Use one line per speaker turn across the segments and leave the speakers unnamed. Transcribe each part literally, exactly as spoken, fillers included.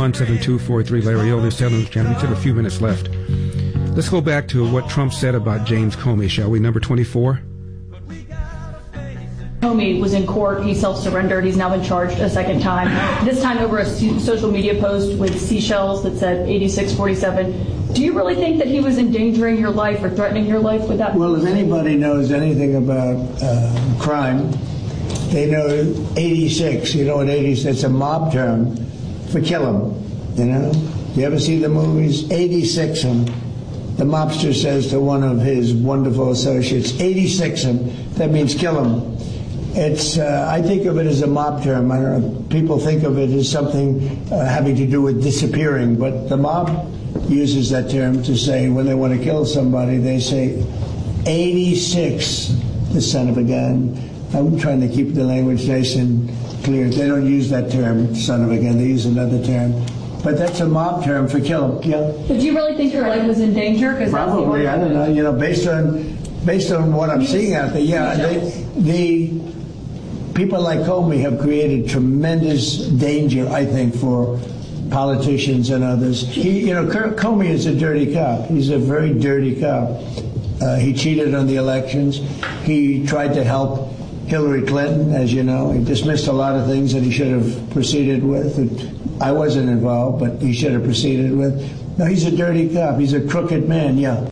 one seven two four three Larry Elder, seven channel. We have a few minutes left. Let's go back to what Trump said about James Comey, shall we? Number twenty-four.
Comey was in court. He self-surrendered. He's now been charged a second time, this time over a social media post with seashells that said eighty-six forty-seven. Do you really think that he was endangering your life or threatening your life with that?
Well, if anybody knows anything about uh, crime, they know eighty-six. You know what eighty-six? It's a mob term for kill him. You know? You ever see the movies? eighty-six him. The mobster says to one of his wonderful associates, eighty-six him. That means kill him. It's, uh, I think of it as a mob term. I don't know, people think of it as something uh, having to do with disappearing, but the mob uses that term to say when they want to kill somebody, they say, eighty-six, the son of a gun. I'm trying to keep the language nice and clear. They don't use that term, son of a gun. They use another term. But that's a mob term for kill him. Yeah.
But do you really think your life was in danger?
Probably. I don't know. You know, based on based on what I'm seeing out there, yeah, they, the people like Comey have created tremendous danger, I think, for politicians and others. He, you know, Comey is a dirty cop. He's a very dirty cop. Uh, he cheated on the elections. He tried to help Hillary Clinton, as you know. He dismissed a lot of things that he should have proceeded with. I wasn't involved, but he should have proceeded with. No, he's a dirty cop. He's a crooked man, yeah.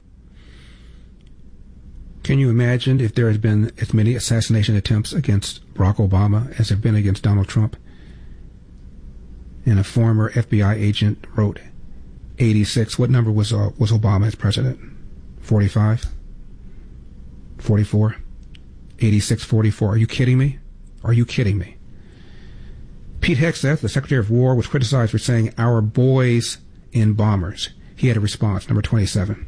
Can you imagine if there had been as many assassination attempts against Barack Obama as there have been against Donald Trump? And a former F B I agent wrote eighty-six. What number was uh, was Obama as president? forty-five? forty-four? eighty-six forty-four. Are you kidding me? Are you kidding me? Pete Hegseth, the Secretary of War, was criticized for saying, our boys in bombers. He had a response, number twenty-seven.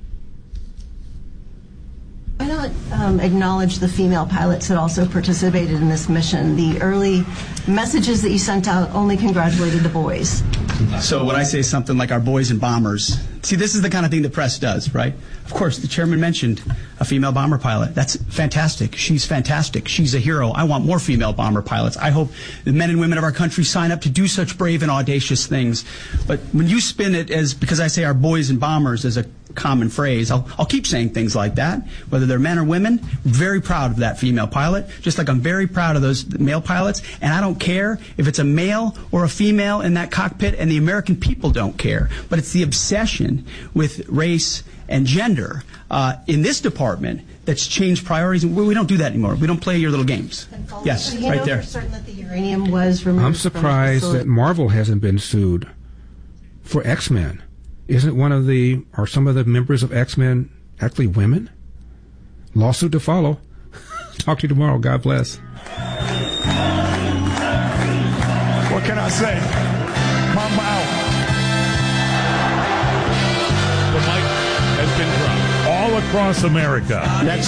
Why not um, acknowledge the female pilots that also participated in this mission? The early messages that you sent out only congratulated the boys.
So when I say something like our boys and bombers, see, this is the kind of thing the press does, right? Of course, the chairman mentioned a female bomber pilot. That's fantastic. She's fantastic. She's a hero. I want more female bomber pilots. I hope the men and women of our country sign up to do such brave and audacious things. But when you spin it as, because I say our boys and bombers as a common phrase, I'll, I'll keep saying things like that, whether they're men or women. Very proud of that female pilot, just like I'm very proud of those male pilots. And I don't care if it's a male or a female in that cockpit, and the American people don't care. But it's the obsession with race and gender uh, in this department that's changed priorities. We, we don't do that anymore. We don't play your little games. Yes,
you
right
know
there.
For certain that the uranium was removed.
I'm surprised that Marvel hasn't been sued for X-Men. Isn't one of the, or some of the members of X-Men actually women? Lawsuit to follow. Talk to you tomorrow. God bless.
What can I say? Mamba out. The mic has been dropped all across America. That's